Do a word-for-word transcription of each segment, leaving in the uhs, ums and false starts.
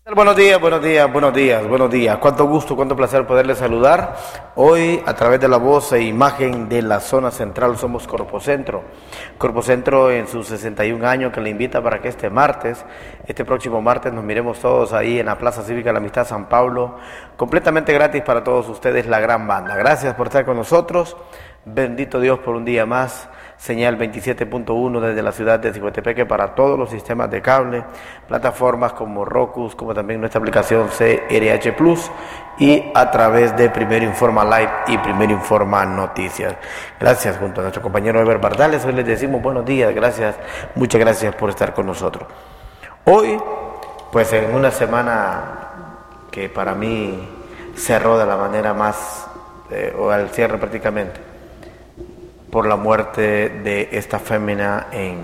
Buenos días, buenos días, buenos días, buenos días. Cuánto gusto, cuánto placer poderles saludar. Hoy, a través de la voz e imagen de la zona central, somos Corpocentro. Corpocentro en sus sesenta y un años, que le invita para que este martes, este próximo martes, nos miremos todos ahí en la Plaza Cívica de la Amistad San Pablo. Completamente gratis para todos ustedes, la gran banda. Gracias por estar con nosotros. Bendito Dios por un día más. Señal veintisiete punto uno desde la ciudad de Zihuetepeque para todos los sistemas de cable, plataformas como Roku, como también nuestra aplicación C R H Plus, y a través de Primero Informa Live y Primero Informa Noticias. Gracias junto a nuestro compañero Eber Bardales. Hoy les decimos buenos días, gracias, muchas gracias por estar con nosotros. Hoy, pues en una semana que para mí cerró de la manera más, eh, o al cierre prácticamente, por la muerte de esta fémina en,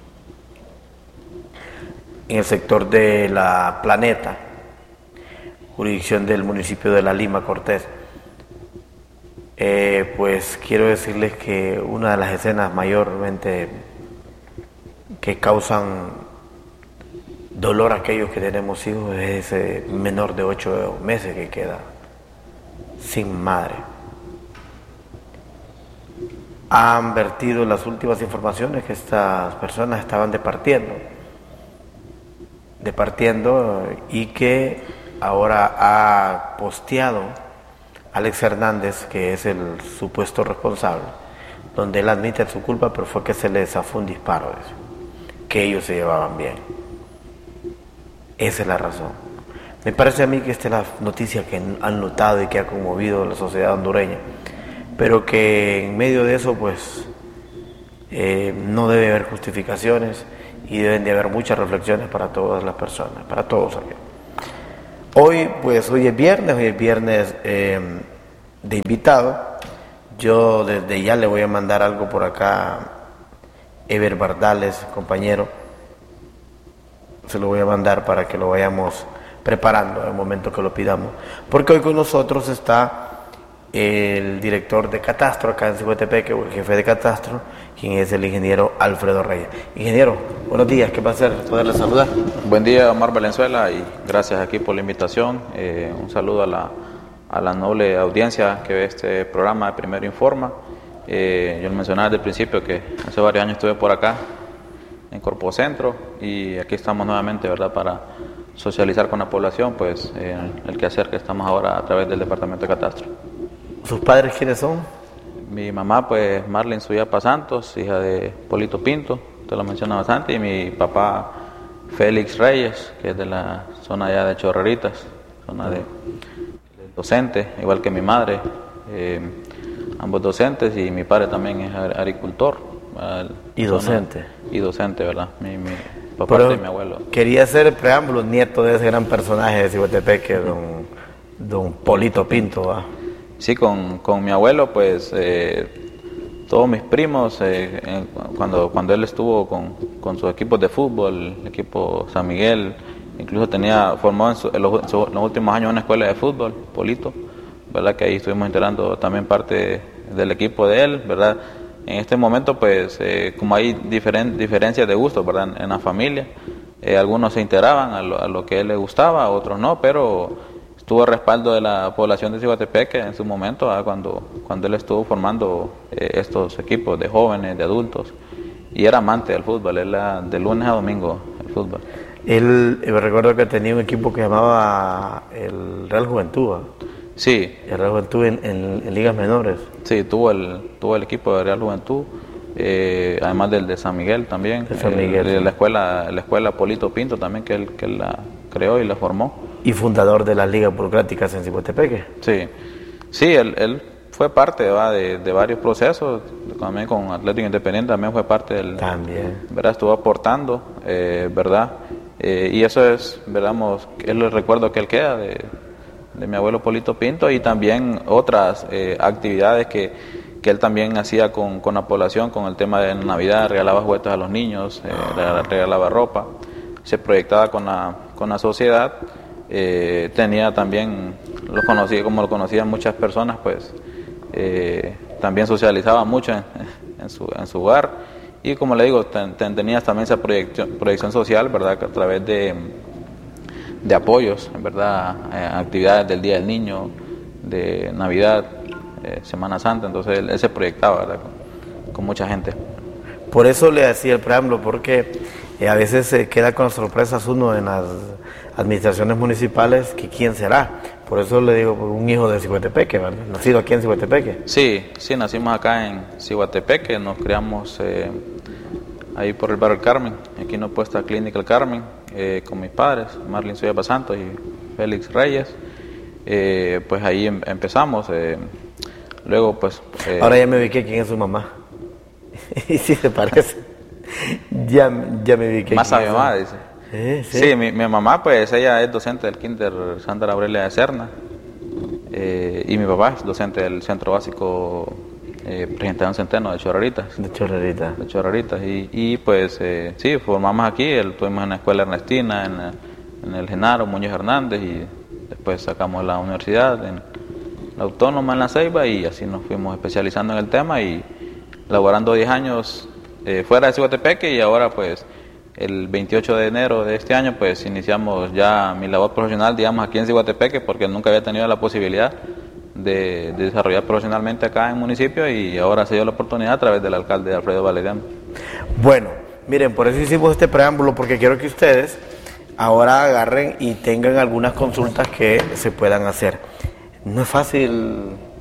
en el sector de La Planeta, jurisdicción del municipio de La Lima, Cortés. Eh, pues quiero decirles que una de las escenas mayormente que causan dolor a aquellos que tenemos hijos es ese menor de ocho meses que queda sin madre. Han vertido las últimas informaciones que estas personas estaban departiendo, departiendo y que ahora ha posteado Alex Hernández, que es el supuesto responsable, donde él admite su culpa, pero fue que se le zafó un disparo, de eso, que ellos se llevaban bien. Esa es la razón. Me parece a mí que esta es la noticia que han notado y que ha conmovido a la sociedad hondureña, pero que en medio de eso pues eh, no debe haber justificaciones y deben de haber muchas reflexiones para todas las personas, para todos aquí. Hoy pues hoy es viernes, hoy es viernes eh, de invitado. Yo desde ya le voy a mandar algo por acá, Eber Bardales, compañero, se lo voy a mandar para que lo vayamos preparando en el momento que lo pidamos, porque hoy con nosotros está el director de Catastro acá en Zihuetepeque, o el jefe de Catastro, quien es el ingeniero Alfredo Reyes. Ingeniero, buenos días, qué placer poderle saludar. Buen día, Omar Valenzuela, y gracias aquí por la invitación. Eh, un saludo a la, a la noble audiencia que ve este programa de Primero Informa. Eh, yo le mencionaba desde el principio que hace varios años estuve por acá en Corpocentro y aquí estamos nuevamente, ¿verdad?, para socializar con la población, pues eh, el quehacer que estamos ahora a través del Departamento de Catastro. ¿Sus padres quiénes son? Mi mamá, pues, Marlene Suyapa Santos, hija de Polito Pinto, te lo mencionaba bastante, y mi papá, Félix Reyes, que es de la zona allá de Chorreritas, zona de, de docente, igual que mi madre, eh, ambos docentes, y mi padre también es agricultor. ¿Y docente? Zona, y docente, ¿verdad? Mi, mi papá y mi abuelo. Quería hacer el preámbulo, nieto de ese gran personaje de Zihuetepeque, don, don Polito Pinto, ¿va? Sí, con, con mi abuelo, pues eh, todos mis primos, eh, eh, cuando, cuando él estuvo con, con sus equipos de fútbol, el equipo San Miguel, incluso tenía formado en, su, en, los, en, su, en los últimos años una escuela de fútbol, Polito, ¿verdad? Que ahí estuvimos integrando también parte del equipo de él, ¿verdad? En este momento, pues, eh, como hay diferen, diferencias de gustos, ¿verdad?, en, en la familia, eh, algunos se integraban a lo, a lo que a él le gustaba, otros no, pero tuvo respaldo de la población de Zihuetepeque en su momento, ¿verdad?, cuando, cuando él estuvo formando eh, estos equipos de jóvenes, de adultos, y era amante del fútbol, él era de lunes a domingo el fútbol. Él, me recuerdo que tenía un equipo que llamaba el Real Juventud, ¿eh? Sí. El Real Juventud en, en, en ligas menores. Sí, tuvo el, tuvo el equipo de Real Juventud, eh, además del de San Miguel también, de San Miguel, eh, sí. la escuela la escuela Polito Pinto también, que él, que él la creó y la formó. Y fundador de las ligas burocráticas en Zihuetepeque. Sí, sí, él, él fue parte, ¿verdad?, de, de varios procesos, también con Atlético Independiente también fue parte del... También. ¿Verdad? Estuvo aportando, eh, ¿verdad? Eh, y eso es, ¿verdad?, es el recuerdo que él queda de, de mi abuelo Polito Pinto, y también otras eh, actividades que, que él también hacía con, con la población, con el tema de Navidad, regalaba juguetes a los niños, eh, regalaba ropa, se proyectaba con la, con la sociedad. Eh, tenía también, lo conocía como lo conocían muchas personas, pues eh, también socializaba mucho en, en, su, en su hogar, y como le digo, ten, ten, tenía también esa proyección, proyección social, ¿verdad?, que a través de, de apoyos, en verdad, eh, actividades del Día del Niño, de Navidad, eh, Semana Santa, entonces él, él se proyectaba, ¿verdad? Con, con mucha gente. Por eso le hacía el preámbulo, porque eh, a veces se queda con sorpresas uno en las administraciones municipales, que quién será. Por eso le digo, un hijo de Ciguatepeque, ¿verdad? Nacido aquí en Ciguatepeque. Sí, sí, nacimos acá en Ciguatepeque, nos criamos eh, ahí por el barrio El Carmen, aquí no puesta Clínica El Carmen, eh, con mis padres, Marlin Soyapa Santos y Félix Reyes. Eh, pues ahí em, empezamos, eh, luego pues... Eh, Ahora ya me ubiqué quién es su mamá. Y sí se parece. ya, ya me ubiqué. Más a mi mamá, dice. Eh, sí, sí mi, mi mamá pues ella es docente del Kinder Santa Aurelia de Serna, eh, y mi papá es docente del Centro Básico eh, Presentación Centeno de Chorreritas. De Chorreritas. De Chorreritas. Y, y pues eh, sí, formamos aquí, estuvimos en la Escuela Ernestina, en, la, en el Genaro Muñoz Hernández, y después sacamos la universidad en la Autónoma en La Ceiba, y así nos fuimos especializando en el tema y laborando diez años eh, fuera de Ciguatepeque, y ahora pues el veintiocho de enero de este año pues iniciamos ya mi labor profesional, digamos, aquí en Ciguatepeque, porque nunca había tenido la posibilidad de, de desarrollar profesionalmente acá en el municipio, y ahora se dio la oportunidad a través del alcalde Alfredo Valeriano. Bueno, miren, por eso hicimos este preámbulo, porque quiero que ustedes ahora agarren y tengan algunas consultas que se puedan hacer. No es fácil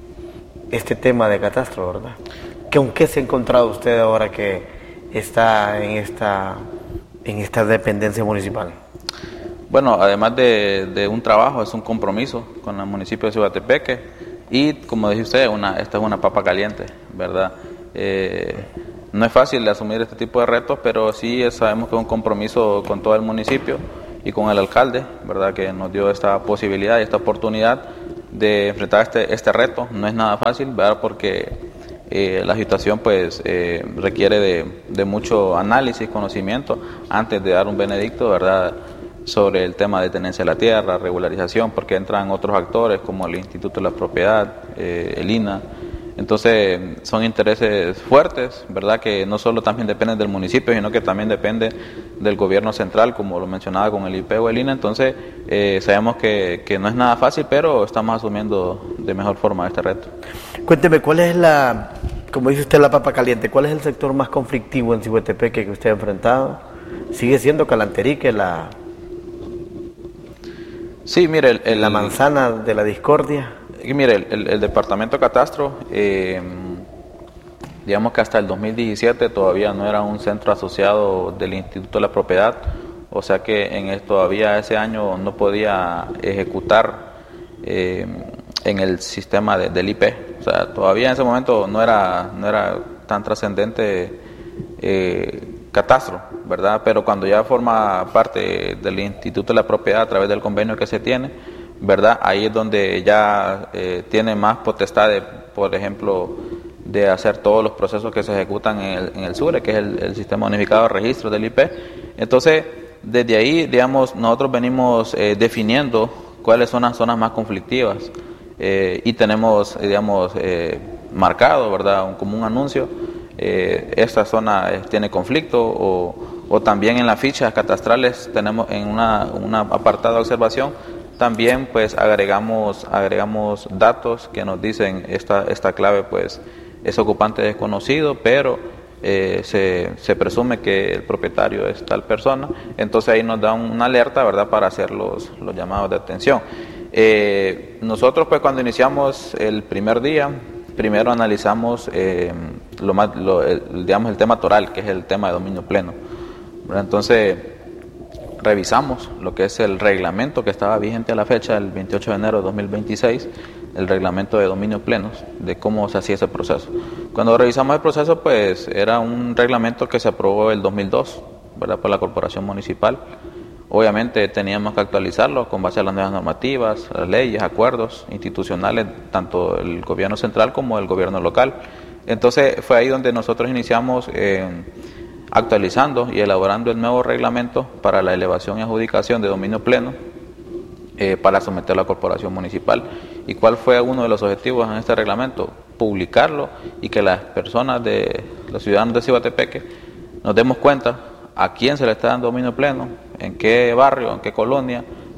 este tema de catastro, ¿verdad? ¿Con qué se ha encontrado usted ahora que está en esta, en esta dependencia municipal? Bueno, además de, de un trabajo, es un compromiso con el municipio de Ciguatepeque, y como dice usted, una, esta es una papa caliente, ¿verdad? Eh, no es fácil asumir este tipo de retos, pero sí sabemos que es un compromiso con todo el municipio y con el alcalde, ¿verdad? Que nos dio esta posibilidad y esta oportunidad de enfrentar este, este reto. No es nada fácil, ¿verdad? Porque Eh, la situación pues eh, requiere de, de mucho análisis, conocimiento antes de dar un veredicto, ¿verdad?, sobre el tema de tenencia de la tierra, regularización, porque entran otros actores como el Instituto de la Propiedad, eh, el I N A. Entonces son intereses fuertes, ¿verdad?, que no solo también dependen del municipio, sino que también depende del gobierno central, como lo mencionaba con el I P o el I N A. Entonces eh, sabemos que, que no es nada fácil, pero estamos asumiendo de mejor forma este reto. Cuénteme, ¿cuál es la, como dice usted, la papa caliente, cuál es el sector más conflictivo en Ciguatepeque que usted ha enfrentado? ¿Sigue siendo Calanterique la, sí, mire, el, el, la manzana de la discordia? Mire, el, el, el departamento Catastro, eh, digamos que hasta el dos mil diecisiete todavía no era un centro asociado del Instituto de la Propiedad, o sea que en el, todavía ese año no podía ejecutar eh, en el sistema de, del I P. O sea, todavía en ese momento no era, no era tan trascendente eh, Catastro, ¿verdad? Pero cuando ya forma parte del Instituto de la Propiedad a través del convenio que se tiene, ¿verdad?, ahí es donde ya eh, tiene más potestad de, por ejemplo, de hacer todos los procesos que se ejecutan en el, en el SURE, que es el, el Sistema Unificado de Registro del I P. Entonces, desde ahí, digamos, nosotros venimos eh, definiendo cuáles son las zonas más conflictivas, eh, y tenemos, digamos, eh, marcado, ¿verdad?, un, como un anuncio, eh, esta zona eh, tiene conflicto, o, o también en las fichas catastrales tenemos en una, una apartado de observación, también pues agregamos agregamos datos que nos dicen esta esta clave pues es ocupante desconocido, pero eh, se, se presume que el propietario es tal persona. Entonces ahí nos da una alerta, ¿verdad?, para hacer los, los llamados de atención. Eh, nosotros pues cuando iniciamos el primer día, primero analizamos eh, lo más, lo, el, digamos el tema toral, que es el tema de dominio pleno, ¿verdad? Entonces revisamos lo que es el reglamento que estaba vigente a la fecha, el veintiocho de enero de dos mil veintiséis, el reglamento de dominio plenos, de cómo se hacía ese proceso. Cuando revisamos el proceso, pues era un reglamento que se aprobó el dos mil dos, ¿verdad?, por la Corporación Municipal. Obviamente teníamos que actualizarlo con base a las nuevas normativas, las leyes, acuerdos institucionales, tanto el gobierno central como el gobierno local. Entonces fue ahí donde nosotros iniciamos eh, actualizando y elaborando el nuevo reglamento para la elevación y adjudicación de dominio pleno eh, para someter a la corporación municipal. ¿Y cuál fue uno de los objetivos en este reglamento? Publicarlo y que las personas, de los ciudadanos de Ciguatepeque, nos demos cuenta a quién se le está dando dominio pleno, en qué barrio, en qué colonia,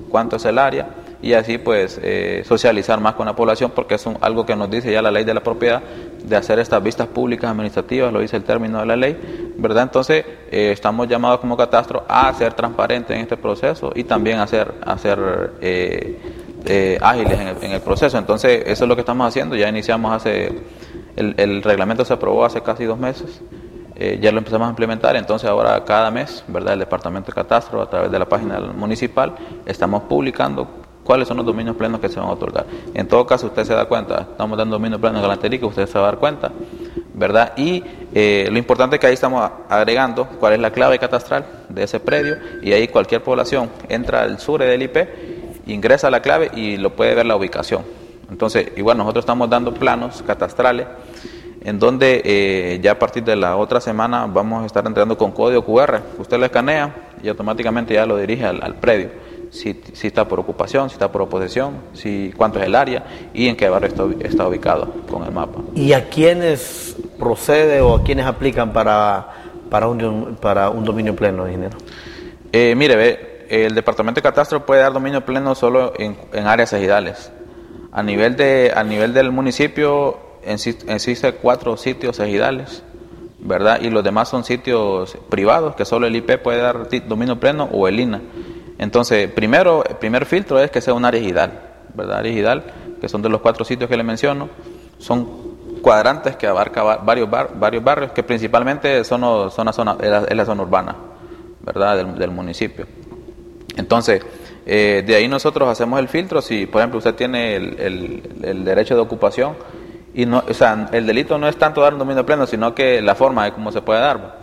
cuánto es el área, y así pues eh, socializar más con la población, porque es un, algo que nos dice ya la ley de la propiedad, de hacer estas vistas públicas administrativas, lo dice el término de la ley, ¿verdad? Entonces eh, estamos llamados como catastro a ser transparentes en este proceso y también a ser, a ser eh, eh, ágiles en el, en el proceso. Entonces eso es lo que estamos haciendo. Ya iniciamos hace, el, el reglamento se aprobó hace casi dos meses. Eh, ya lo empezamos a implementar, entonces ahora cada mes, ¿verdad?, el Departamento de Catastro, a través de la página municipal, estamos publicando cuáles son los dominios plenos que se van a otorgar. En todo caso, usted se da cuenta, estamos dando dominios plenos en Galantería, que usted se va a dar cuenta, ¿verdad? Y eh, lo importante es que ahí estamos agregando cuál es la clave catastral de ese predio, y ahí cualquier población entra al S U R E del I P, ingresa la clave y lo puede ver la ubicación. Entonces, igual nosotros estamos dando planos catastrales, en donde eh, ya a partir de la otra semana vamos a estar entrando con código Q R. Usted lo escanea y automáticamente ya lo dirige al, al predio. Si, si está por ocupación, si está por oposición, si, cuánto es el área y en qué barrio está, está ubicado con el mapa. ¿Y a quiénes procede o a quiénes aplican para, para, un, para un dominio pleno, ingeniero? Eh, mire, ve, el Departamento de Catastro puede dar dominio pleno solo en, en áreas ejidales. A nivel, de, a nivel del municipio existen cuatro sitios ejidales, ¿verdad? Y los demás son sitios privados que solo el I P puede dar dominio pleno o el I N A. Entonces, primero, el primer filtro es que sea un área ejidal, ¿verdad? Área ejidal, que son de los cuatro sitios que le menciono, son cuadrantes que abarca varios, bar, varios barrios, que principalmente son, son la zona, es, la, es la zona urbana, ¿verdad? Del, del municipio. Entonces, eh, de ahí nosotros hacemos el filtro. Si, por ejemplo, usted tiene el, el, el derecho de ocupación, y no, o sea, el delito no es tanto dar un dominio pleno, sino que la forma de cómo se puede dar.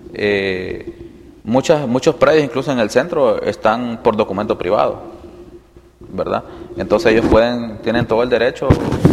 Eh, muchas, muchos predios, incluso en el centro, están por documento privado, ¿verdad? Entonces ellos pueden, tienen todo el derecho,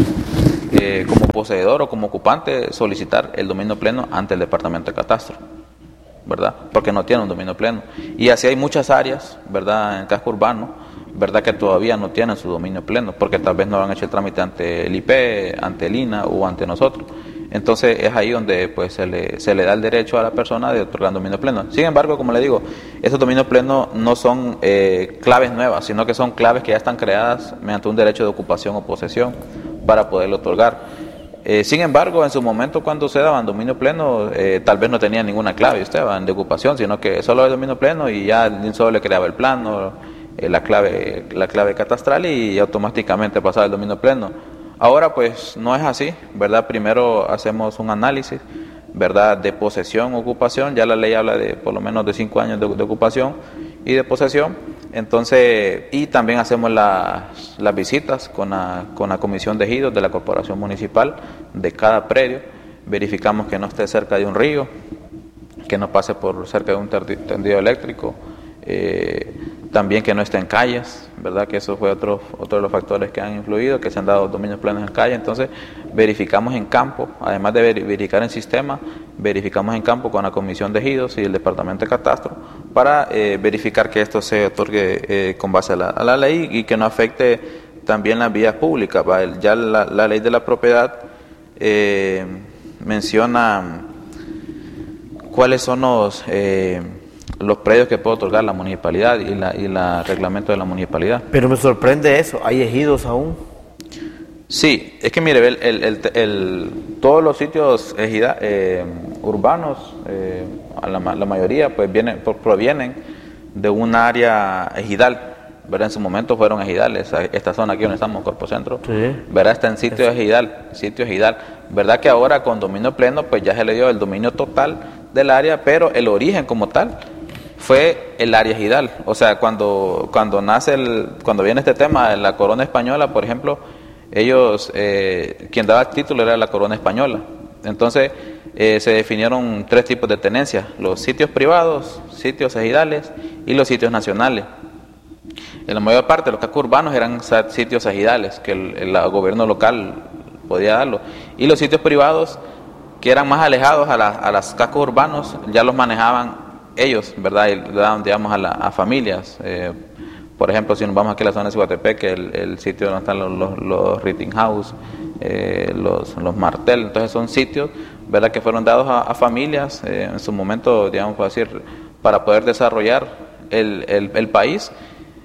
eh, como poseedor o como ocupante, solicitar el dominio pleno ante el Departamento de Catastro, ¿verdad? Porque no tienen un dominio pleno. Y así hay muchas áreas, ¿verdad?, en el casco urbano, ¿verdad?, que todavía no tienen su dominio pleno, porque tal vez no han hecho el trámite ante el I P, ante el I N A o ante nosotros. Entonces es ahí donde pues se le, se le da el derecho a la persona de otorgar dominio pleno. Sin embargo, como le digo, esos dominios plenos no son eh, claves nuevas, sino que son claves que ya están creadas mediante un derecho de ocupación o posesión para poderlo otorgar. Eh, sin embargo, en su momento cuando se daban dominio pleno, eh, tal vez no tenía ninguna clave usted de ocupación, sino que solo el dominio pleno y ya solo le creaba el plano, eh, la clave la clave catastral, y automáticamente pasaba el dominio pleno. Ahora pues no es así, ¿verdad? Primero hacemos un análisis, ¿verdad?, de posesión, ocupación. Ya la ley habla de por lo menos de cinco años de, de ocupación y de posesión. Entonces, y también hacemos las, las visitas con la, con la comisión de ejidos de la corporación municipal de cada predio. Verificamos que no esté cerca de un río, que no pase por cerca de un tendido eléctrico, eh, también que no esté en calles, ¿verdad?, que eso fue otro, otro de los factores que han influido, que se han dado dominios plenos en calle. Entonces verificamos en campo, además de verificar en sistema, verificamos en campo con la comisión de ejidos y el Departamento de Catastro para eh, verificar que esto se otorgue eh, con base a la, a la ley y que no afecte también las vías públicas. ¿Va? Ya la, la ley de la propiedad eh, menciona cuáles son los... Eh, los predios que puede otorgar la municipalidad y la y la reglamento de la municipalidad. Pero me sorprende eso, ¿hay ejidos aún? Sí, es que mire, el, el, el, el, todos los sitios ejida, eh, urbanos, eh, a la, la mayoría pues vienen, provienen de un área ejidal, ¿verdad? En su momento fueron ejidales, esta zona aquí donde estamos, Corpo Centro, sí, ¿verdad?, está en sitio ejidal, sitio ejidal, ¿verdad? Que ahora con dominio pleno pues ya se le dio el dominio total del área, pero el origen como tal fue el área ejidal. O sea, cuando cuando nace el, cuando viene este tema de la corona española, por ejemplo, ellos, eh, quien daba el título era la corona española. Entonces eh, se definieron tres tipos de tenencia: los sitios privados, sitios ejidales y los sitios nacionales. En la mayor parte de los cascos urbanos eran sitios ejidales, que el, el gobierno local podía darlo, y los sitios privados, que eran más alejados a, la, a los cascos urbanos, ya los manejaban ellos, ¿verdad? Y le daban, digamos, a, la, a familias. Eh, por ejemplo, si nos vamos aquí a la zona de Ciguatepec, el, el sitio donde están los, los, los Rittinghouse, eh, los, los Martel, entonces son sitios, ¿verdad?, que fueron dados a, a familias eh, en su momento, digamos, por decir, para poder desarrollar el, el, el país.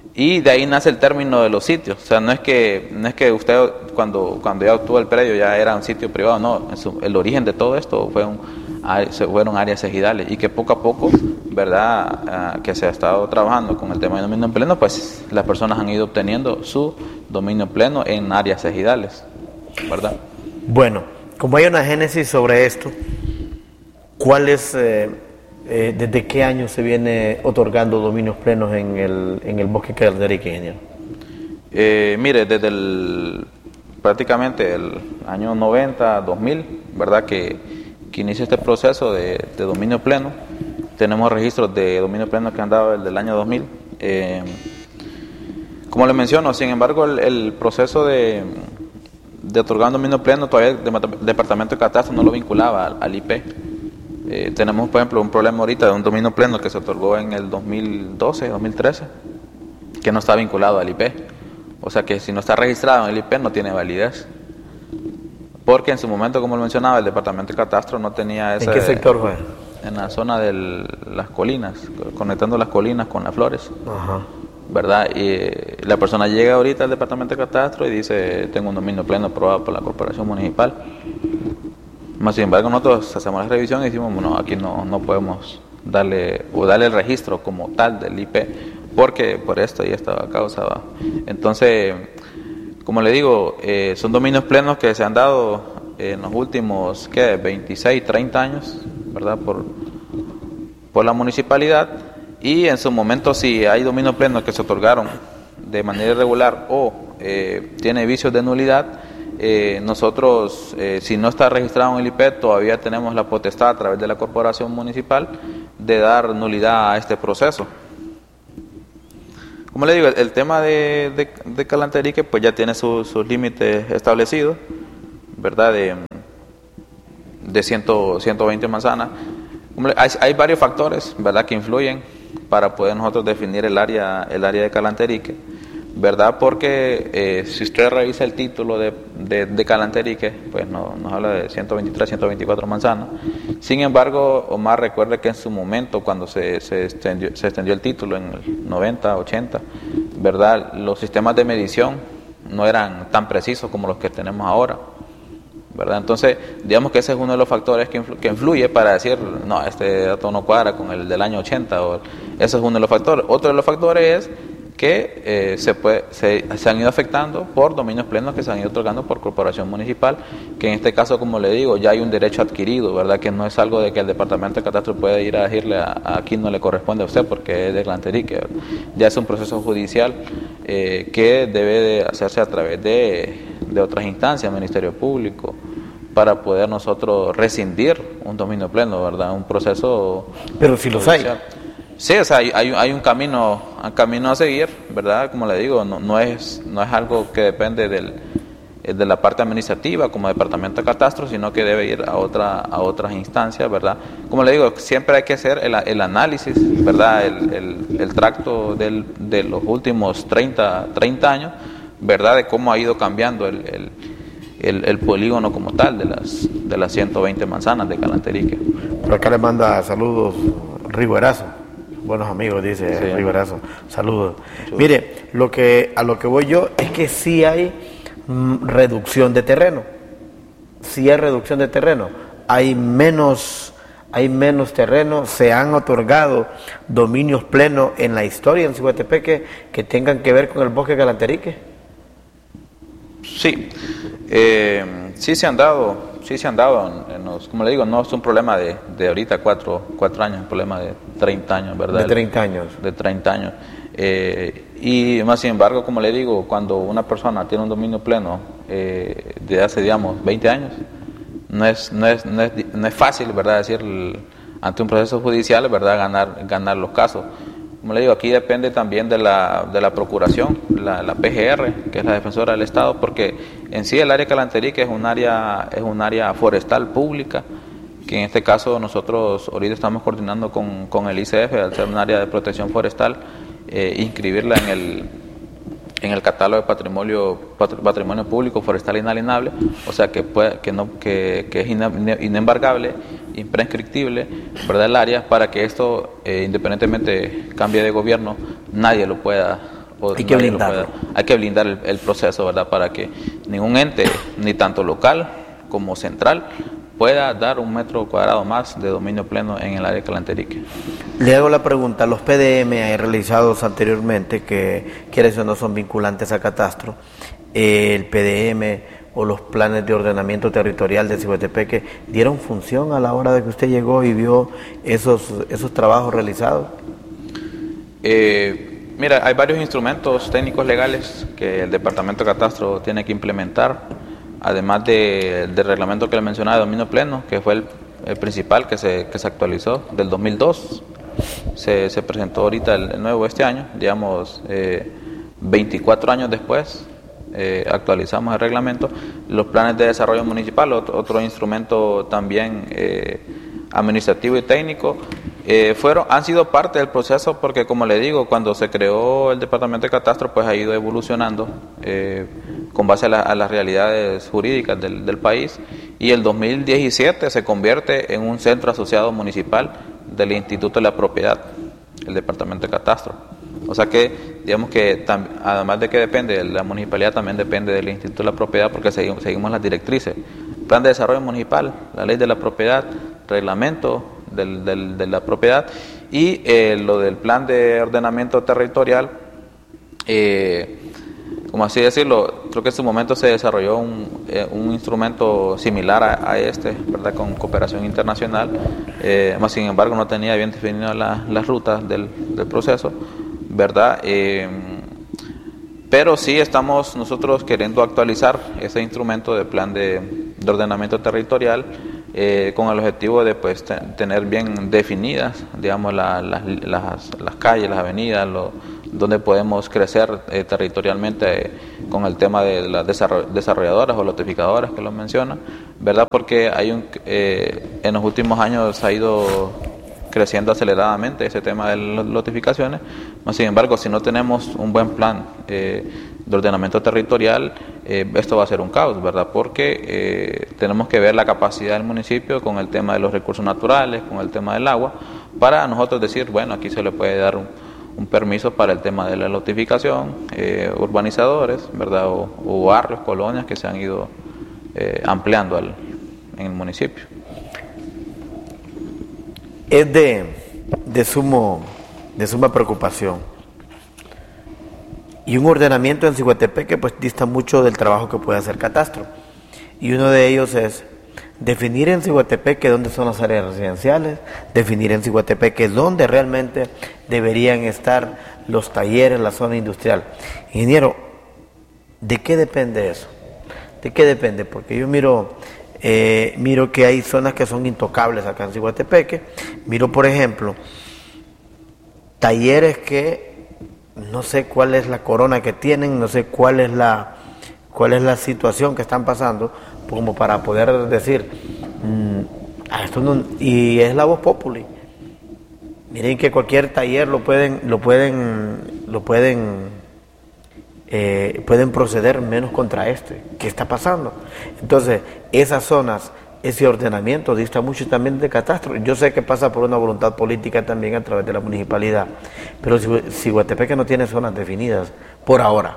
Y de ahí nace el término de los sitios. O sea, no es que no es que usted cuando cuando ya obtuvo el predio ya era un sitio privado, no. Su, el origen de todo esto fue un, fueron áreas ejidales y que poco a poco, ¿verdad? Uh, que se ha estado trabajando con el tema de dominio pleno, pues las personas han ido obteniendo su dominio pleno en áreas ejidales, ¿verdad? Bueno, como hay una génesis sobre esto, ¿cuál es... Eh, Eh, ¿desde qué año se viene otorgando dominios plenos en el, en el bosque Calantarique, ingeniero? Eh, mire, desde el, prácticamente el año noventa, dos mil, ¿verdad? Que, que inicia este proceso de, de dominio pleno. Tenemos registros de dominio pleno que han dado desde el año dos mil. Eh, como les menciono, sin embargo, el, el proceso de, de otorgar dominio pleno, todavía el Departamento de Catastro no lo vinculaba al, al I P. Eh, tenemos, por ejemplo, un problema ahorita de un dominio pleno que se otorgó en el dos mil doce, dos mil trece, que no está vinculado al I P. O sea que si no está registrado en el I P no tiene validez. Porque en su momento, como lo mencionaba, el Departamento de Catastro no tenía ese... ¿En qué sector fue? En la zona de las colinas, conectando las colinas con las flores. Ajá. ¿Verdad? Y eh, la persona llega ahorita al Departamento de Catastro y dice, tengo un dominio pleno aprobado por la Corporación Municipal. Más sin embargo, nosotros hacemos la revisión y decimos, bueno, aquí no, no podemos darle o darle el registro como tal del I P, porque por esto y esta causa va. Entonces, como le digo, eh, son dominios plenos que se han dado en los últimos, ¿qué? veintiséis, treinta años, ¿verdad? Por, por la municipalidad, y en su momento si hay dominios plenos que se otorgaron de manera irregular o eh, tiene vicios de nulidad, Eh, nosotros, eh, si no está registrado en el I P, todavía tenemos la potestad a través de la corporación municipal de dar nulidad a este proceso. Como le digo, el, el tema de, de, de Calantarique pues ya tiene su, sus límites establecidos, ¿verdad? De, de cien, ciento veinte manzanas. Le, hay, hay varios factores, ¿verdad?, que influyen para poder nosotros definir el área, el área de Calantarique, ¿verdad? Porque eh, si usted revisa el título de, de, de Calantarique, pues no, nos habla de ciento veintitrés, ciento veinticuatro manzanas. Sin embargo, Omar, recuerde que en su momento, cuando se, se, extendió, se extendió el título en el noventa, ochenta, ¿verdad?, los sistemas de medición no eran tan precisos como los que tenemos ahora, ¿verdad? Entonces, digamos que ese es uno de los factores que, influ- que influye para decir, no, este dato no cuadra con el del año ochenta, o ese es uno de los factores. Otro de los factores es que eh, se, puede, se, se han ido afectando por dominios plenos que se han ido otorgando por corporación municipal, que en este caso, como le digo, ya hay un derecho adquirido, ¿verdad? Que no es algo de que el Departamento de Catastro puede ir a decirle a, a aquí no le corresponde a usted porque es de Calantarique, ¿verdad? Ya es un proceso judicial eh, que debe de hacerse a través de, de otras instancias, Ministerio Público, para poder nosotros rescindir un dominio pleno, ¿verdad? Un proceso... Pero si los judicial. hay. Sí, o sea, hay, hay, hay un camino, un camino a seguir, ¿verdad? Como le digo, no, no es no es algo que depende del, de la parte administrativa como Departamento de Catastro, sino que debe ir a otra a otras instancias, ¿verdad? Como le digo, siempre hay que hacer el, el análisis, ¿verdad? El, el, el tracto del, de los últimos treinta años, ¿verdad? De cómo ha ido cambiando el, el, el, el polígono como tal de las de las ciento veinte manzanas de Calantarique. Por acá le manda saludos Riverazo. Buenos amigos, dice sí. Riverazo. Saludos. Mucho. Mire, lo que a lo que voy yo es que sí hay mm, reducción de terreno. Sí hay reducción de terreno. Hay menos, hay menos terreno. Se han otorgado dominios plenos en la historia en Ciguatepeque que tengan que ver con el bosque Calantarique. Sí, eh, sí se han dado. Sí se han dado, en, en los, como le digo, no es un problema de, de ahorita cuatro, cuatro años, es un problema de treinta años, ¿verdad? De treinta años. De treinta años. Eh, y más sin embargo, como le digo, cuando una persona tiene un dominio pleno eh, de hace, digamos, veinte años, no es, no es, no es, no es fácil, ¿verdad?, decir ante un proceso judicial, ¿verdad?, ganar, ganar los casos. Como le digo, aquí depende también de la, de la procuración, la, la P G R, que es la defensora del Estado, porque en sí el área de Calantarique es un área, es un área forestal pública, que en este caso nosotros ahorita estamos coordinando con, con el I C F, al ser un área de protección forestal, eh, inscribirla en el, en el catálogo de patrimonio, patrimonio público forestal inalienable, o sea que, puede, que, no, que, que es inembargable, imprescriptible, ¿verdad?, el área, para que esto, eh, independientemente cambie de gobierno, nadie lo pueda o hay que nadie lo blindarlo. pueda. Hay que blindar el, el proceso, ¿verdad? Para que ningún ente, ni tanto local como central, pueda dar un metro cuadrado más de dominio pleno en el área de Calanterique. Le hago la pregunta, los P D M realizados anteriormente, que quieres o no son vinculantes a catastro, eh, el P D M o los planes de ordenamiento territorial de Ciguatepeque, ¿dieron función a la hora de que usted llegó y vio esos, esos trabajos realizados? Eh, mira, hay varios instrumentos técnicos legales que el Departamento de Catastro tiene que implementar, además de, del reglamento que le mencionaba de dominio pleno, que fue el, el principal que se, que se actualizó del dos mil dos, se, se presentó ahorita el, el nuevo este año, digamos, eh, veinticuatro años después, eh, actualizamos el reglamento. Los planes de desarrollo municipal, otro, otro instrumento también eh, administrativo y técnico, eh, fueron, han sido parte del proceso porque, como le digo, cuando se creó el Departamento de Catastro, pues ha ido evolucionando eh, con base a, la, a las realidades jurídicas del, del país, y el dos mil diecisiete se convierte en un centro asociado municipal del Instituto de la Propiedad, el Departamento de Catastro. O sea que, digamos que tam, además de que depende de la municipalidad, también depende del Instituto de la Propiedad, porque seguimos, seguimos las directrices. Plan de desarrollo municipal, la ley de la propiedad, reglamento del, del, de la propiedad, y eh, lo del plan de ordenamiento territorial, eh, como así decirlo, creo que en su momento se desarrolló un, eh, un instrumento similar a, a este, ¿verdad? Con cooperación internacional, eh, más sin embargo no tenía bien definidas la, las rutas del, del proceso, ¿verdad? Eh, pero sí estamos nosotros queriendo actualizar ese instrumento de plan de, de ordenamiento territorial, eh, con el objetivo de pues te, tener bien definidas, digamos, la, la, las, las calles, las avenidas, lo, donde podemos crecer eh, territorialmente eh, con el tema de las desarrolladoras o lotificadoras que lo mencionan, ¿verdad? Porque hay un eh, en los últimos años ha ido creciendo aceleradamente ese tema de las notificaciones, sin embargo, si no tenemos un buen plan eh, de ordenamiento territorial, eh, esto va a ser un caos, ¿verdad? Porque eh, tenemos que ver la capacidad del municipio con el tema de los recursos naturales, con el tema del agua, para nosotros decir, bueno, aquí se le puede dar un, un permiso para el tema de la notificación, eh, urbanizadores, ¿verdad? O, o barrios, colonias que se han ido eh, ampliando al, en el municipio. Es de, de, sumo, de suma preocupación. Y un ordenamiento en Ciguatepeque pues dista mucho del trabajo que puede hacer Catastro. Y uno de ellos es definir en Ciguatepeque dónde son las áreas residenciales, definir en Ciguatepeque dónde realmente deberían estar los talleres, la zona industrial. Ingeniero, ¿de qué depende eso? ¿De qué depende? Porque yo miro... Eh, miro que hay zonas que son intocables acá en Ciguatepeque. Miro, por ejemplo, talleres que no sé cuál es la corona que tienen, no sé cuál es la cuál es la situación que están pasando, como para poder decir, mmm, esto no, y es la voz populi. Miren que cualquier taller lo pueden, lo pueden, lo pueden Eh, pueden proceder menos contra este. ¿Qué está pasando? Entonces, esas zonas, ese ordenamiento dista mucho también de Catastro. Yo sé que pasa por una voluntad política también a través de la municipalidad, pero Ciguatepeque no tiene zonas definidas por ahora.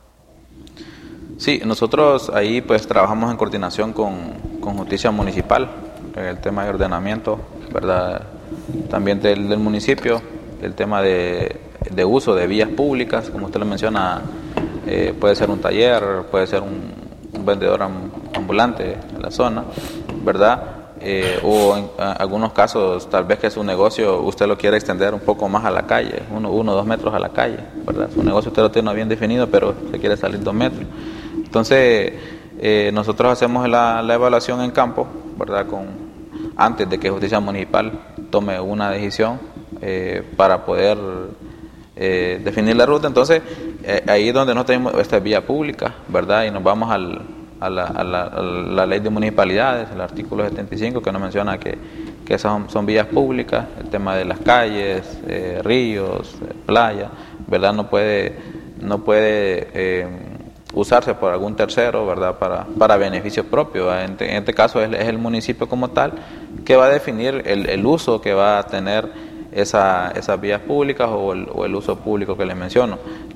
Sí, nosotros ahí pues trabajamos en coordinación con, con Justicia Municipal, el tema de ordenamiento, ¿verdad? También del, del municipio, el tema de, de uso de vías públicas, como usted lo menciona. Eh, puede ser un taller, puede ser un, un vendedor ambulante en la zona, ¿verdad? Eh, o en a, algunos casos, tal vez que su negocio usted lo quiere extender un poco más a la calle, uno, uno dos metros a la calle, ¿verdad? Su negocio usted lo tiene bien definido, pero se quiere salir dos metros. Entonces, eh, nosotros hacemos la, la evaluación en campo, ¿verdad? Con, antes de que Justicia Municipal tome una decisión eh, para poder eh, definir la ruta. Entonces, Eh, ahí es donde no tenemos esta vía pública, ¿verdad? Y nos vamos al, a, la, a, la, a la ley de municipalidades, el artículo setenta y cinco, que nos menciona que, que esas son, son vías públicas, el tema de las calles, eh, ríos, eh, playas, ¿verdad? No puede, no puede eh, usarse por algún tercero, ¿verdad? Para, para beneficio propio. En este, en este caso es, es el municipio como tal que va a definir el, el uso que va a tener esa, esas vías públicas o el, o el uso público que les menciono.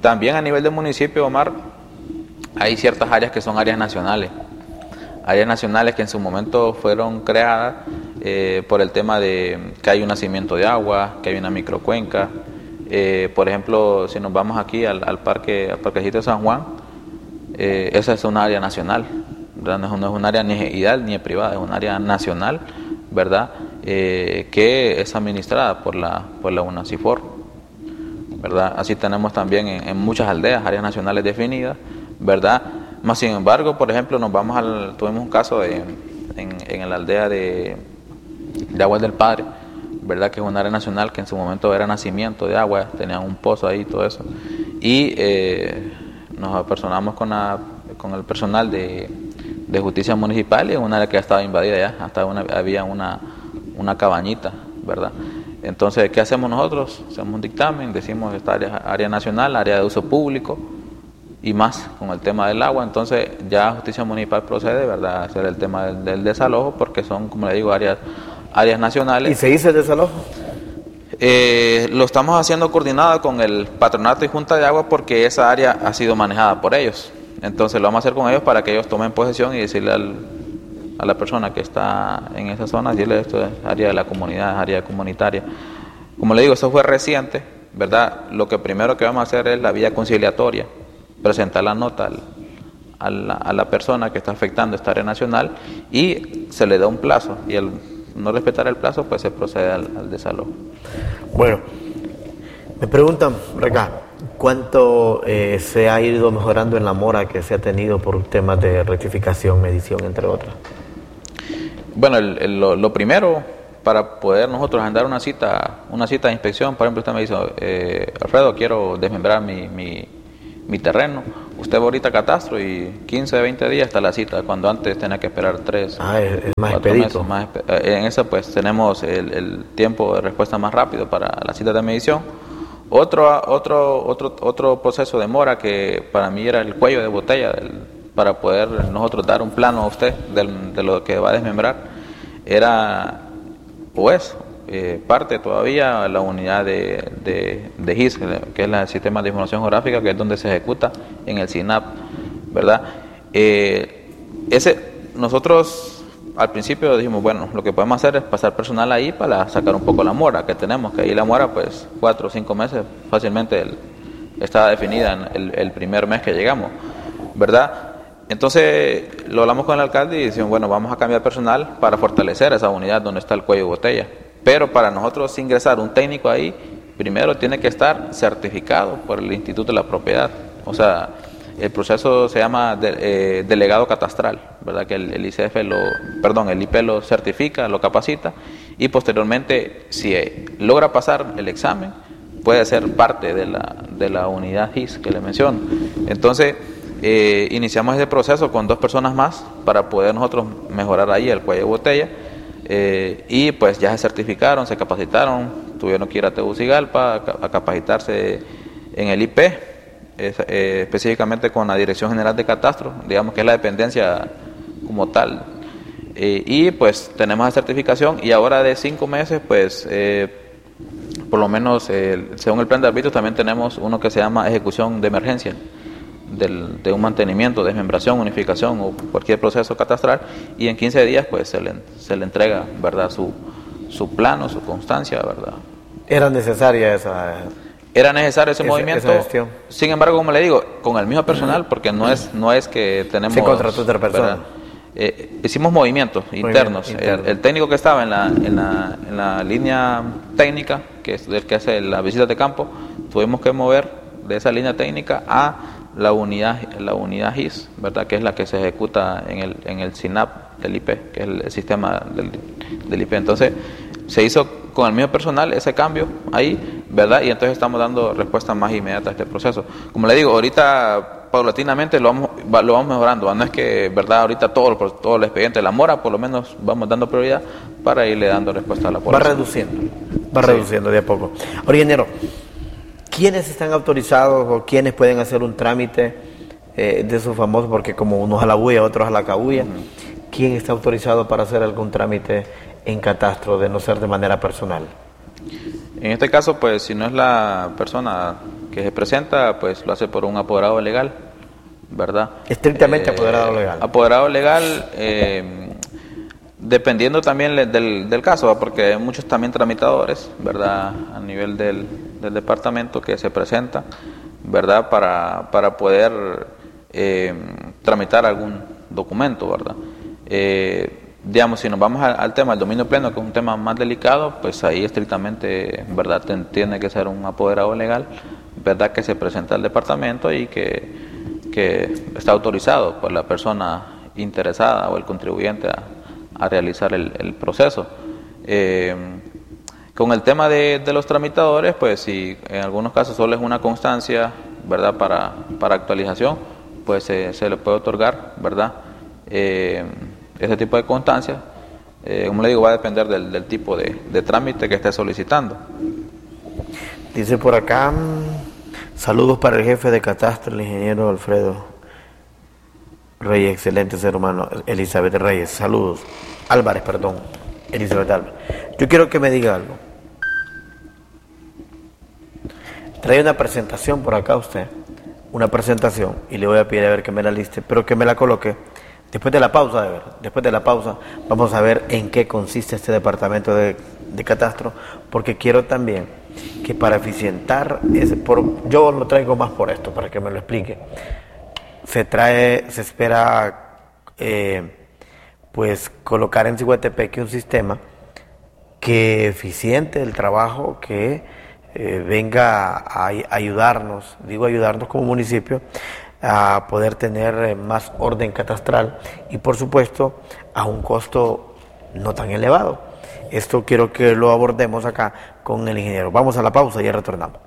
también a nivel del municipio, Omar, hay ciertas áreas que son áreas nacionales. Áreas nacionales que en su momento fueron creadas eh, por el tema de que hay un nacimiento de agua, que hay una microcuenca. Eh, por ejemplo, si nos vamos aquí al, al parque, al parquecito de San Juan, eh, esa es un área nacional, ¿verdad? No es, no es un área ni ejidal ni privada, es un área nacional, ¿verdad? Eh, que es administrada por la, por la UNACIFOR, ¿verdad? Así tenemos también en, en muchas aldeas áreas nacionales definidas, ¿verdad? Más sin embargo, por ejemplo, nos vamos al, tuvimos un caso de, en, en la aldea de, de Aguas del Padre, ¿verdad? Que es un área nacional que en su momento era nacimiento de agua, tenían un pozo ahí y todo eso. Y eh, nos apersonamos con, la, con el personal de, de justicia municipal y en un área que ya estaba invadida ya, hasta una, había una, una cabañita, ¿verdad? Entonces, ¿qué hacemos nosotros? Hacemos un dictamen, decimos esta área, área nacional, área de uso público, y más con el tema del agua. Entonces ya justicia municipal procede, ¿verdad?, a hacer el tema del, del desalojo, porque son, como le digo, áreas áreas nacionales. ¿Y se hizo el desalojo? Eh, lo estamos haciendo coordinado con el patronato y junta de agua, porque esa área ha sido manejada por ellos. Entonces lo vamos a hacer con ellos para que ellos tomen posesión y decirle al, a la persona que está en esa zona, decirle esto es área de la comunidad, área comunitaria. Como le digo, eso fue reciente, ¿verdad? Lo que primero que vamos a hacer es la vía conciliatoria, presentar la nota al, a, la, a la persona que está afectando esta área nacional y se le da un plazo, y al no respetar el plazo pues se procede al, al desalojo. Bueno, me preguntan por acá, ¿cuánto eh, se ha ido mejorando en la mora que se ha tenido por temas de rectificación, medición, entre otras? Bueno, el, el, lo, lo primero, para poder nosotros agendar una cita, una cita de inspección, por ejemplo, usted me dice, eh, Alfredo, quiero desmembrar mi, mi mi terreno, usted va ahorita a catastro y quince, veinte días está la cita, cuando antes tenía que esperar tres, ah, es, es más cuatro expedito. meses. Más, en esa pues tenemos el, el tiempo de respuesta más rápido para la cita de medición. Otro, otro, otro, otro proceso de mora que para mí era el cuello de botella, del, para poder nosotros dar un plano a usted del, de lo que va a desmembrar, era o es Eh, parte todavía la unidad de, de, de G I S, que es el Sistema de Información Geográfica, que es donde se ejecuta en el SINAP, ¿verdad? Eh, ese, nosotros al principio dijimos, bueno, lo que podemos hacer es pasar personal ahí para sacar un poco la mora que tenemos, que ahí la mora, pues, cuatro o cinco meses, fácilmente el, está definida en el, el primer mes que llegamos, ¿verdad? Entonces lo hablamos con el alcalde y decimos, bueno, vamos a cambiar personal para fortalecer esa unidad donde está el cuello de botella. Pero para nosotros ingresar un técnico ahí, primero tiene que estar certificado por el Instituto de la Propiedad. O sea, el proceso se llama de, eh, delegado catastral, ¿verdad? Que el, el I C F lo, perdón, el I P lo certifica, lo capacita y posteriormente, si eh, logra pasar el examen, puede ser parte de la, de la unidad G I S que le menciono. Entonces, eh, iniciamos ese proceso con dos personas más para poder nosotros mejorar ahí el cuello de botella. Eh, y pues ya se certificaron, se capacitaron, tuvieron que ir a Tegucigalpa a, a capacitarse en el I P, eh, eh, específicamente con la Dirección General de Catastro, digamos que es la dependencia como tal, eh, y pues tenemos la certificación y ahora de cinco meses pues eh, por lo menos eh, según el plan de arbitrio también tenemos uno que se llama ejecución de emergencia Del, de un mantenimiento, desmembración, unificación o cualquier proceso catastral, y en quince días pues se le, se le entrega, ¿verdad?, su, su plano, su constancia, ¿verdad? ¿Era necesaria esa Era necesario ese, ese movimiento? Esa gestión. Sin embargo, como le digo, con el mismo personal, porque no es no es que tenemos... Se contrató otra persona. Eh, hicimos movimientos internos. Interno. El, el técnico que estaba en la, en la, en la línea técnica, que es el que hace las visitas de campo, tuvimos que mover de esa línea técnica a la unidad la unidad G I S, ¿verdad?, que es la que se ejecuta en el en el SINAP del I P, que es el, el sistema del, del I P. Entonces se hizo con el mismo personal ese cambio ahí, ¿verdad? Y entonces estamos dando respuesta más inmediata a este proceso. Como le digo, ahorita paulatinamente lo vamos lo vamos mejorando, no es que, ¿verdad?, ahorita todo todo el expediente de la mora, por lo menos vamos dando prioridad para irle dando respuesta a la población. Va reduciendo, va sí. reduciendo de a poco. Ahora, ingeniero, ¿quiénes están autorizados o quiénes pueden hacer un trámite eh, de esos famosos? Porque como unos a la bulla, otros a la cabulla. Uh-huh. ¿Quién está autorizado para hacer algún trámite en catastro, de no ser de manera personal? En este caso, pues, si no es la persona que se presenta, pues lo hace por un apoderado legal, ¿verdad? Estrictamente Eh, apoderado legal. Apoderado legal, eh, dependiendo también del, del caso, ¿verdad? Porque hay muchos también tramitadores, ¿verdad? A nivel del, del departamento que se presentan, ¿verdad? Para, para poder eh, tramitar algún documento, ¿verdad? Eh, digamos, si nos vamos al, al tema del dominio pleno, que es un tema más delicado, pues ahí estrictamente, ¿verdad? Ten, tiene que ser un apoderado legal, ¿verdad? Que se presenta al departamento y que, que está autorizado por la persona interesada o el contribuyente a, a realizar el, el proceso. Eh, con el tema de, de los tramitadores, pues si en algunos casos solo es una constancia, ¿verdad? Para, para actualización, pues eh, se le puede otorgar, ¿verdad? Eh, ese tipo de constancia, eh, como le digo, va a depender del, del tipo de, de trámite que esté solicitando. Dice por acá, saludos para el jefe de catastro, el ingeniero Alfredo Reyes, excelente ser humano. Elizabeth Reyes, saludos. Álvarez, perdón, Elizabeth Álvarez. Yo quiero que me diga algo. Trae una presentación por acá usted, una presentación, y le voy a pedir a ver que me la liste, pero que me la coloque después de la pausa, de ver. Después de la pausa vamos a ver en qué consiste este departamento de, de catastro, porque quiero también que para eficientar, ese, por, yo lo traigo más por esto, para que me lo explique. Se trae, se espera eh, pues colocar en Ciguatepeque un sistema que eficiente el trabajo, que eh, venga a, a ayudarnos, digo ayudarnos como municipio, a poder tener eh, más orden catastral y por supuesto a un costo no tan elevado. Esto quiero que lo abordemos acá con el ingeniero. Vamos a la pausa y ya retornamos.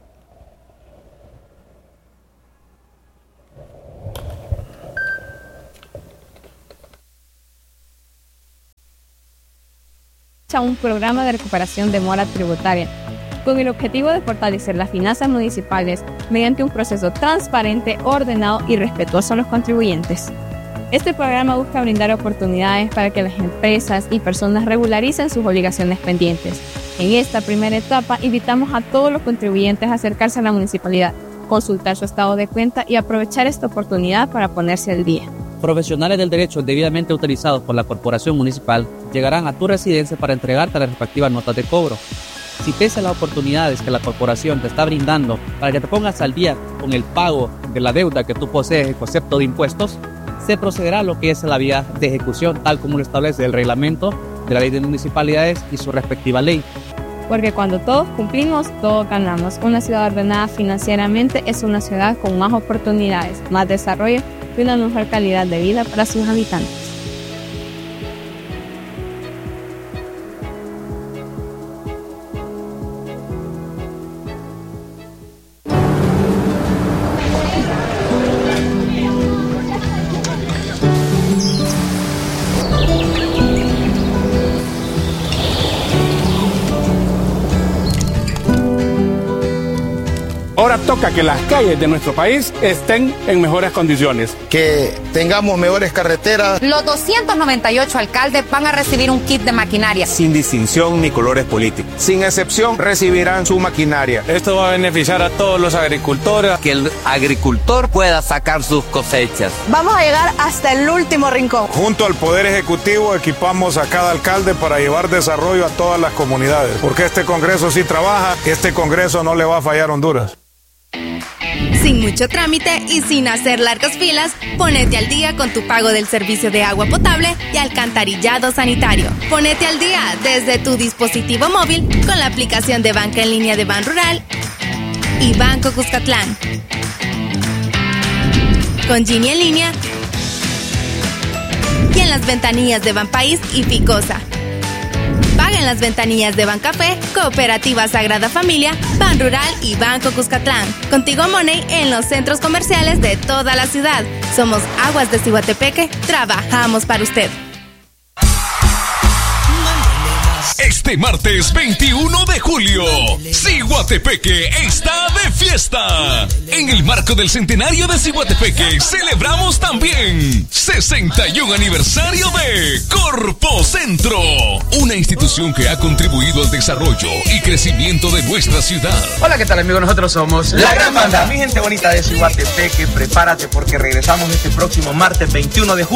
A un programa de recuperación de mora tributaria con el objetivo de fortalecer las finanzas municipales mediante un proceso transparente, ordenado y respetuoso a los contribuyentes. Este programa busca brindar oportunidades para que las empresas y personas regularicen sus obligaciones pendientes. En esta primera etapa, invitamos a todos los contribuyentes a acercarse a la municipalidad, consultar su estado de cuenta y aprovechar esta oportunidad para ponerse al día. Profesionales del derecho debidamente autorizados por la corporación municipal llegarán a tu residencia para entregarte las respectivas notas de cobro. Si pese a las oportunidades que la corporación te está brindando para que te pongas al día con el pago de la deuda que tú posees en concepto de impuestos, se procederá a lo que es la vía de ejecución tal como lo establece el reglamento de la ley de municipalidades y su respectiva ley. Porque cuando todos cumplimos, todos ganamos. Una ciudad ordenada financieramente es una ciudad con más oportunidades, más desarrollo y una mejor calidad de vida para sus habitantes. Ahora toca que las calles de nuestro país estén en mejores condiciones. Que tengamos mejores carreteras. Los doscientos noventa y ocho alcaldes van a recibir un kit de maquinaria. Sin distinción ni colores políticos. Sin excepción recibirán su maquinaria. Esto va a beneficiar a todos los agricultores. Que el agricultor pueda sacar sus cosechas. Vamos a llegar hasta el último rincón. Junto al Poder Ejecutivo equipamos a cada alcalde para llevar desarrollo a todas las comunidades. Porque este Congreso sí trabaja, este Congreso no le va a fallar a Honduras. Sin mucho trámite y sin hacer largas filas, ponete al día con tu pago del servicio de agua potable y alcantarillado sanitario. Ponete al día desde tu dispositivo móvil con la aplicación de banca en línea de Banrural y Banco Cuscatlán. Con Gini en línea y en las ventanillas de Banpaís y Ficosa. Paga en las ventanillas de Bancafé, Cooperativa Sagrada Familia, Banrural y Banco Cuscatlán. Contigo Money en los centros comerciales de toda la ciudad. Somos Aguas de Ciguatepeque, trabajamos para usted. Este Este martes veintiuno de julio, Ciguatepeque está de fiesta. En el marco del centenario de Ciguatepeque celebramos también sesenta y un aniversario de Corpocentro, una institución que ha contribuido al desarrollo y crecimiento de nuestra ciudad. Hola, ¿qué tal, amigos? Nosotros somos La Gran Banda. Mi gente bonita de Ciguatepeque, prepárate porque regresamos este próximo martes veintiuno de julio.